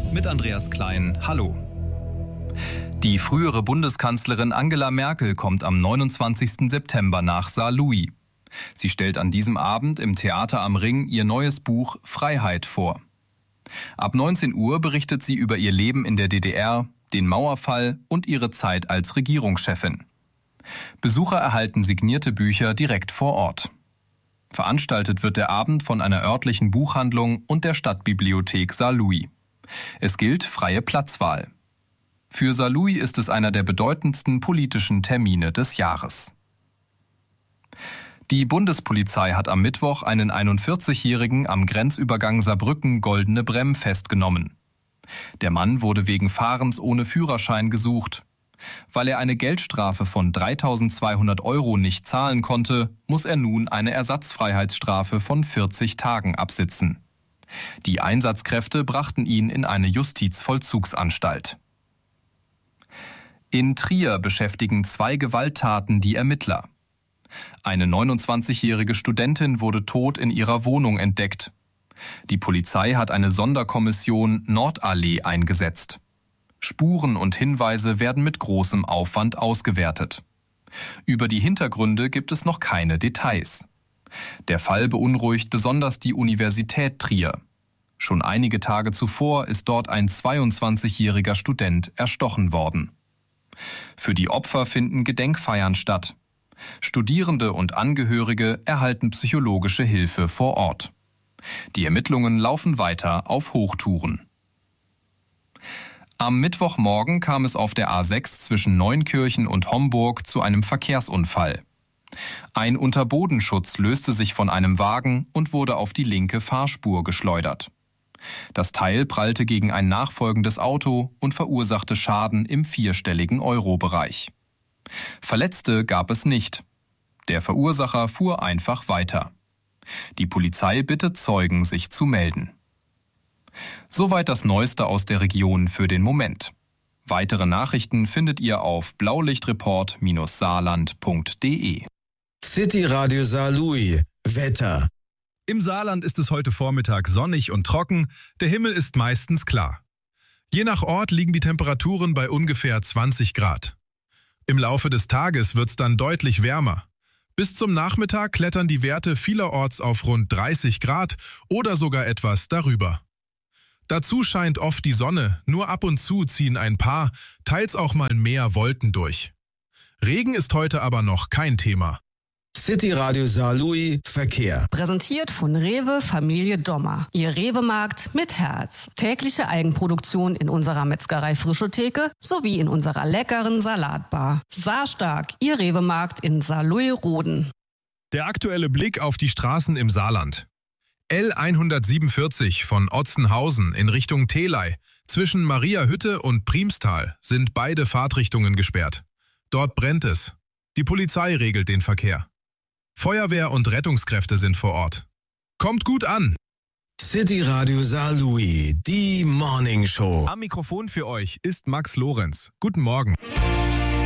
mit Andreas Klein. Hallo. Die frühere Bundeskanzlerin Angela Merkel kommt am 29. September nach Saarlouis. Sie stellt an diesem Abend im Theater am Ring ihr neues Buch Freiheit vor. Ab 19 Uhr berichtet sie über ihr Leben in der DDR, den Mauerfall und ihre Zeit als Regierungschefin. Besucher erhalten signierte Bücher direkt vor Ort. Veranstaltet wird der Abend von einer örtlichen Buchhandlung und der Stadtbibliothek Saarlouis. Es gilt freie Platzwahl. Für Saarlouis ist es einer der bedeutendsten politischen Termine des Jahres. Die Bundespolizei hat am Mittwoch einen 41-Jährigen am Grenzübergang Saarbrücken-Goldene Bremm festgenommen. Der Mann wurde wegen Fahrens ohne Führerschein gesucht. Weil er eine Geldstrafe von 3.200 € nicht zahlen konnte, muss er nun eine Ersatzfreiheitsstrafe von 40 Tagen absitzen. Die Einsatzkräfte brachten ihn in eine Justizvollzugsanstalt. In Trier beschäftigen 2 Gewalttaten die Ermittler. Eine 29-jährige Studentin wurde tot in ihrer Wohnung entdeckt. Die Polizei hat eine Sonderkommission Nordallee eingesetzt. Spuren und Hinweise werden mit großem Aufwand ausgewertet. Über die Hintergründe gibt es noch keine Details. Der Fall beunruhigt besonders die Universität Trier. Schon einige Tage zuvor ist dort ein 22-jähriger Student erstochen worden. Für die Opfer finden Gedenkfeiern statt. Studierende und Angehörige erhalten psychologische Hilfe vor Ort. Die Ermittlungen laufen weiter auf Hochtouren. Am Mittwochmorgen kam es auf der A6 zwischen Neunkirchen und Homburg zu einem Verkehrsunfall. Ein Unterbodenschutz löste sich von einem Wagen und wurde auf die linke Fahrspur geschleudert. Das Teil prallte gegen ein nachfolgendes Auto und verursachte Schaden im 4-stelligen Euro-Bereich. Verletzte gab es nicht. Der Verursacher fuhr einfach weiter. Die Polizei bittet Zeugen, sich zu melden. Soweit das Neueste aus der Region für den Moment. Weitere Nachrichten findet ihr auf blaulichtreport-saarland.de. City Radio Saarlouis. Wetter. Im Saarland ist es heute Vormittag sonnig und trocken, der Himmel ist meistens klar. Je nach Ort liegen die Temperaturen bei ungefähr 20 Grad. Im Laufe des Tages wird es dann deutlich wärmer. Bis zum Nachmittag klettern die Werte vielerorts auf rund 30 Grad oder sogar etwas darüber. Dazu scheint oft die Sonne, nur ab und zu ziehen ein paar, teils auch mal mehr Wolken durch. Regen ist heute aber noch kein Thema. City Radio Saarlouis Verkehr. Präsentiert von Rewe Familie Dommer. Ihr Rewe-Markt mit Herz. Tägliche Eigenproduktion in unserer Metzgerei Frische Theke sowie in unserer leckeren Salatbar. Saarstark, Ihr Rewe-Markt in Saarlouis-Roden. Der aktuelle Blick auf die Straßen im Saarland. L147 von Otzenhausen in Richtung Theley zwischen Mariahütte und Priemstal sind beide Fahrtrichtungen gesperrt. Dort brennt es. Die Polizei regelt den Verkehr. Feuerwehr und Rettungskräfte sind vor Ort. Kommt gut an! City Radio Saarlouis, die Morning Show. Am Mikrofon für euch ist Max Lorenz. Guten Morgen.